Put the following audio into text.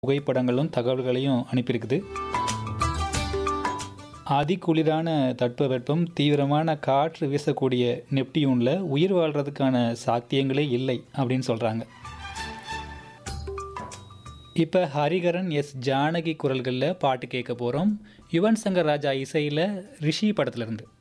புகைப்படங்களும் தகவல்களையும் அனுப்பியிருக்குது. அதிகுளிரான தட்பவெப்பம், தீவிரமான காற்று வீசக்கூடிய நெப்டியூனில் உயிர் வாழ்கிறதுக்கான சாத்தியங்களே இல்லை அப்படின்னு சொல்கிறாங்க. இப்போ ஹரிகரன் எஸ் ஜானகி குரல்களில் பாட்டு கேட்க போகிறோம். யுவன் சங்கர் ராஜா இசையில் ரிஷி படத்துலேருந்து.